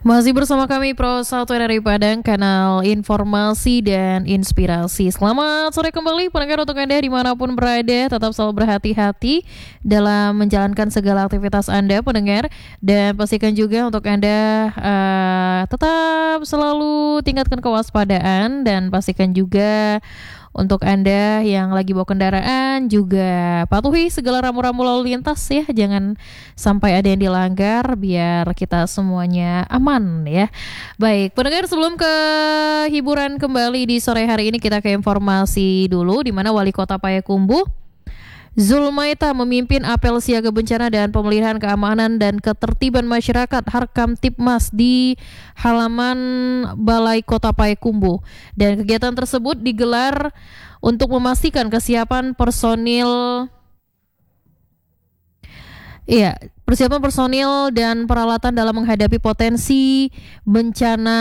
Masih bersama kami Pro 1 dari Padang, kanal informasi dan inspirasi. Selamat sore kembali pendengar, untuk Anda dimanapun berada. Tetap selalu berhati-hati dalam menjalankan segala aktivitas Anda pendengar. Dan pastikan juga untuk Anda tetap selalu tingkatkan kewaspadaan. Dan pastikan juga untuk Anda yang lagi bawa kendaraan juga patuhi segala rambu-rambu lalu lintas ya. Jangan sampai ada yang dilanggar biar kita semuanya aman ya. Baik, pendengar, sebelum ke hiburan kembali di sore hari ini, kita ke informasi dulu, di mana Wali Kota Payakumbuh Zulmaita memimpin apel siaga bencana dan pemulihan keamanan dan ketertiban masyarakat Harkamtibmas di halaman Balai Kota Payakumbuh. Dan kegiatan tersebut digelar untuk memastikan kesiapan personil dan peralatan dalam menghadapi potensi bencana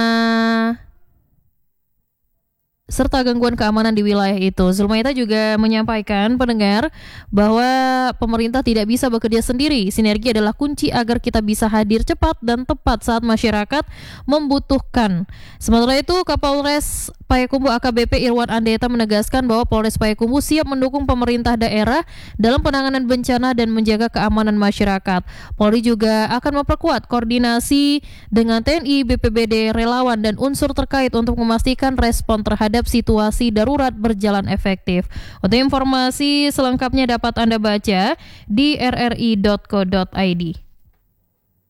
serta gangguan keamanan di wilayah itu. Zulmaita juga menyampaikan pendengar bahwa pemerintah tidak bisa bekerja sendiri. Sinergi adalah kunci agar kita bisa hadir cepat dan tepat saat masyarakat membutuhkan. Sementara itu, Kapolres Payakumbuh AKBP Irwan Andeta menegaskan bahwa Polres Payakumbuh siap mendukung pemerintah daerah dalam penanganan bencana dan menjaga keamanan masyarakat. Polri juga akan memperkuat koordinasi dengan TNI, BPBD, relawan, dan unsur terkait untuk memastikan respon terhadap situasi darurat berjalan efektif. Untuk informasi selengkapnya dapat Anda baca di rri.co.id.